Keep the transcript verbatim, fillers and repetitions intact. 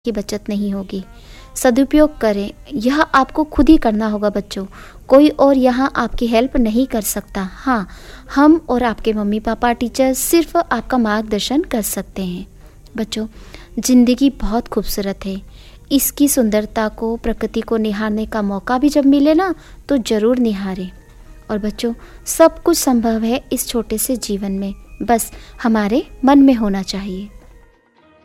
की बचत नहीं होगी। सदुपयोग करें, यह आपको खुद ही करना होगा बच्चों। कोई और यहाँ आपकी हेल्प नहीं कर सकता। हाँ, हम और आपके मम्मी पापा टीचर सिर्फ आपका मार्गदर्शन कर सकते हैं। बच्चों, ज़िंदगी बहुत खूबसूरत है। इसकी सुंदरता को, प्रकृति को निहारने का मौका भी जब मिले ना तो ज़रूर निहारें। और बच्चों, सब कुछ संभव है इस छोटे से जीवन में, बस हमारे मन में होना चाहिए।